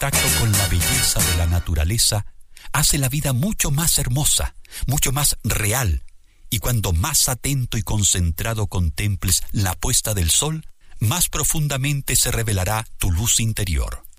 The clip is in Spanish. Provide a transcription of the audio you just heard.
contacto con la belleza de la naturaleza hace la vida mucho más hermosa, mucho más real, y cuando más atento y concentrado contemples la puesta del sol, más profundamente se revelará tu luz interior.